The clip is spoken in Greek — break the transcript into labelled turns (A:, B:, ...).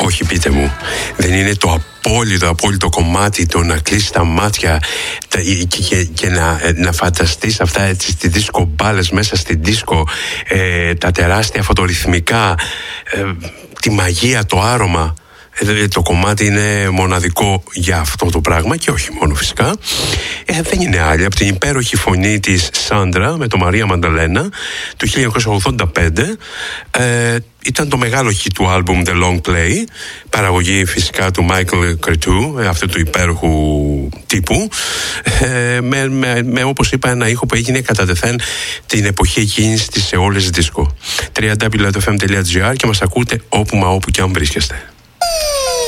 A: Όχι, πείτε μου, δεν είναι το απόλυτο κομμάτι το να κλείσεις τα μάτια και να φανταστείς αυτά, έτσι, τις δίσκο μπάλες μέσα στην δίσκο, τα τεράστια φωτορυθμικά, τη μαγεία, το άρωμα. Το κομμάτι είναι μοναδικό για αυτό το πράγμα και όχι μόνο φυσικά. Δεν είναι άλλη από την υπέροχη φωνή της Σάντρα με το Μαρία Μανταλένα του 1985. Ήταν το μεγάλο hit του άλμπουμ The Long Play, παραγωγή φυσικά του Michael Cretu, αυτού του υπέροχου τύπου, με όπως είπα ένα ήχο που έγινε κατά τεθέν την εποχή εκείνης της σε όλες τις δίσκο. www.fm.gr και μας ακούτε όπου μα όπου και αν βρίσκεστε.